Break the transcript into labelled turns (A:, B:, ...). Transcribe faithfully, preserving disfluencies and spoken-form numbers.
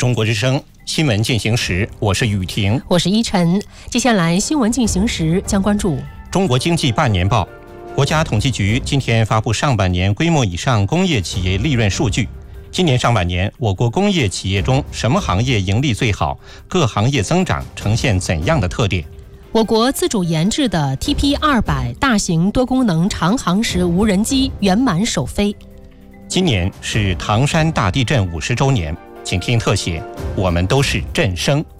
A: 中国之声新闻进行时，我是雨婷，
B: 我是依晨。接下来新闻进行时将关注
A: 中国经济半年报。国家统计局今天发布上半年规模以上工业企业利润数据。今年上半年，我国工业企业中什么行业盈利最好？各行业增长呈现怎样的特点？
B: 我国自主研制的 T P 二百 大型多功能长航时无人机圆满首飞。
A: 今年是唐山大地震五十周年，请听特写，我们都是震声。